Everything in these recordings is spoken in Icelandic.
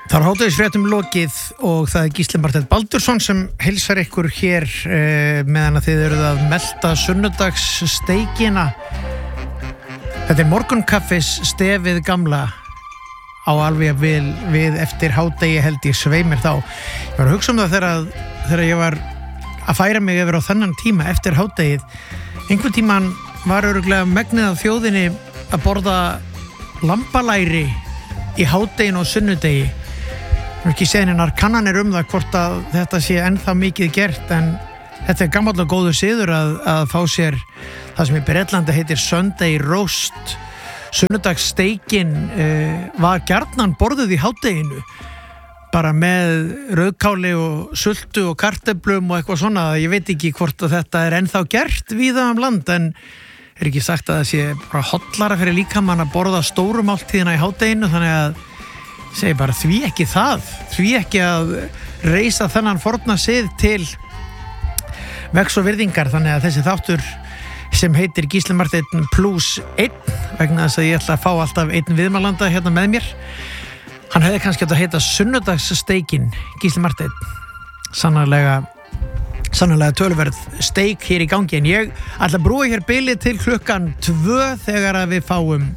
Það hádegisfréttum lokið og það Gísli Marteinn Baldursson sem heilsar ykkur hér meðan að þið eruð að melta sunnudagssteikina. Þetta morgunkaffis stefið gamla á alveg við eftir hádegi held ég sveimir þá. Ég var að hugsa það þegar ég var að færa mig yfir á þennan tíma eftir hádegið. Einhvern tíman var örugglega megnið af þjóðinni að borða lambalæri í hádeginu og sunnudegi. Ég ekki séð hennar kannanir það hvort að þetta sé ennþá mikið gert en þetta gamall og góður siður að fá sér það sem í Bretlandi heitir Sunday roast. Sunnudagssteikin var gjarnan borðuð í hádeginu bara með rauðkáli og sultu og kartöflum og eitthvað svona. Ég veit ekki hvort að þetta ennþá gert víða land en ekki sagt að það sé bara hollara fyrir líkamann að borða stóru máltíðina í hádeginu þannig að segi bara því ekki að reisa þennan forna sið til vegs og virðingar þannig að þessi þáttur sem heitir Gísli Marteinn plus 1 vegna þess að ég ætla að fá alltaf einn viðmælanda hérna með mér hann hefði kannski átt að heita sunnudagssteikin Gísli Marteinn sannarlega töluverð steik hér í gangi en ég ætla að brúa hér bilið til klukkan 2 þegar að við fáum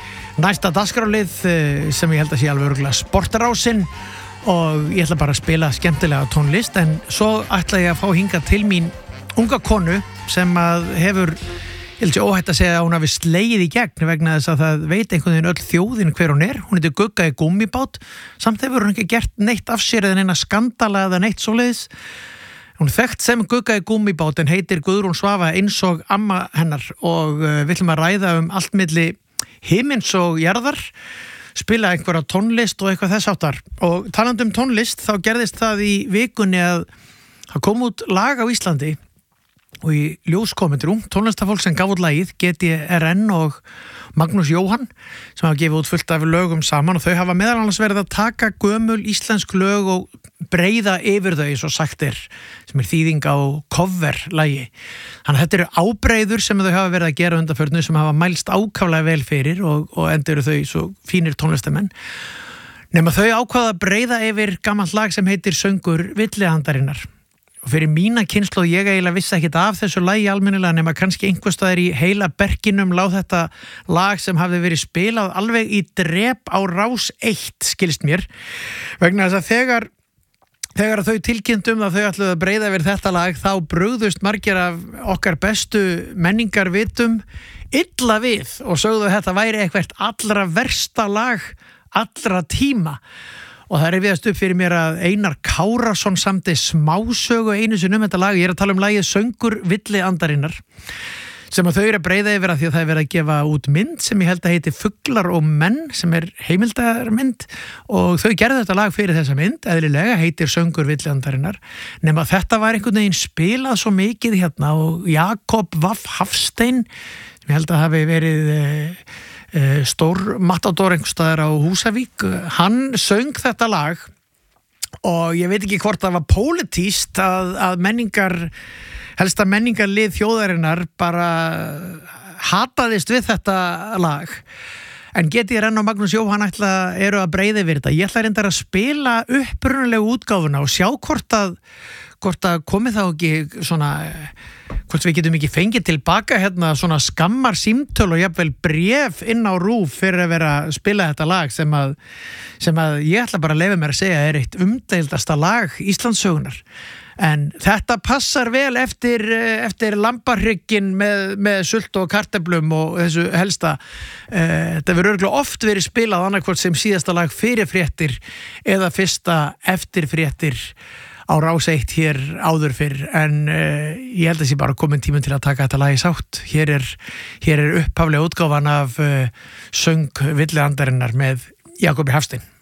næsta dagskrárlið sem ég held að sé alveg örugglega sportarásinn og ég ætla bara að spila skemmtilega tónlist en svo ætla ég að fá hingað til mín unga konu sem að hefur, ég held sé óhætt að segja að hún hafi slegið í gegn vegna þess að það veit einhvern veginn öll þjóðin hver hún heitir Gugga í Gúmmibát samt hefur hún ekki gert neitt af sér eða neina skandala eða neitt svoleiðis. Hún þekkt sem Gugga í Gúmmibát en heitir Guðrún Svava eins og amma hennar og við ætlum að ræða allt milli himins og jarðar spila einhverja tónlist og eitthvað þess áttar og talandi tónlist þá gerðist það í vikunni að það kom út lag á Íslandi og í ljós komendur tónlistafólk sem gaf út lagið GTRN og Magnús Jóhann sem hafa gefið út fullt af lögum saman og þau hafa meðal annars verið að taka gömul íslensk lög og breiða yfir þau svo sagt sem þýðing á coverlagi. Þannig að þetta eru ábreiður sem þau hafa verið að gera undanförnu sem hafa mælst ákaflega vel fyrir og enda eru þau svo fínir tónlistamenn. Nema þau ákvaða að breiða yfir gamalt lag sem heitir Söngur villiandarinnar. Og fyrir mína kynslóð ég eiginlega vissi ekkert af þessu lagi almennilega nema kannski einhvers staðar í heila berginum lá þetta lag sem hafði verið spilað alveg í drep á Rás 1 skilst mér vegna þess að þegar þau tilkynntum að þau ætluðu að breiða yfir þetta lag þá brugðust margir af okkar bestu menningarvitum illa við og sögðu að þetta væri eitthvað allra versta lag allra tíma og það rifjaðist upp fyrir mér að Einar Kárason samdi smásögu einu sinni þetta lag, ég að tala lagið Söngur villiandarinnar sem að þau eru að breiða yfir að því að það verið að gefa út mynd sem ég held að heiti Fuglar og menn sem heimildarmynd og þau gerðu þetta lag fyrir þessa mynd eðlilega heitir Söngur villiandarinnar nema þetta var einhvern veginn spilað svo mikið hérna og Jakob Vaff Hafstein sem ég held að hafi verið stór matador einhverstaðar á Húsavík hann söng þetta lag og ég veit ekki hvort það var pólitískt að helsta menningarlið þjóðarinnar bara hataðist við þetta lag en GTRN og Magnús Jóhann eru að breiða yfir þetta ég ætla reyndar að spila upprunalegu útgáfuna og sjá hvort að komi þá ekki svona hvort við getum ekki fengið tilbaka hérna svona skammar símtöl og jafnvel bréf inn á RÚV fyrir að vera að spila þetta lag sem að ég ætla bara að leyfa mér að segja eitt umdeildasta lag Íslandssögunar en þetta passar vel eftir lambahryggjinn með sultu og kartöflum og þessu helsta þetta verður örugglega oft verið spilað annarkvort sem síðasta lag fyrir fréttir eða fyrsta eftir fréttir á Rás 1 hér áður fyrr en ég held að sé bara komin tíminn til að taka þetta lag í sátt. Hér er upphaflega útgáfan af Söng villiandarinnar með Jakobi Hafstein.